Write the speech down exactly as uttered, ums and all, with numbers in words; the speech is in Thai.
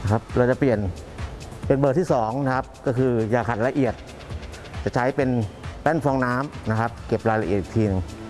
ครับเราจะเปลี่ยนเป็นเบอร์ที่สองนะครับก็คือยาขัดละเอียดจะใช้เป็นแป้นฟองน้ำนะครับเก็บรายละเอียดอีกทีนึง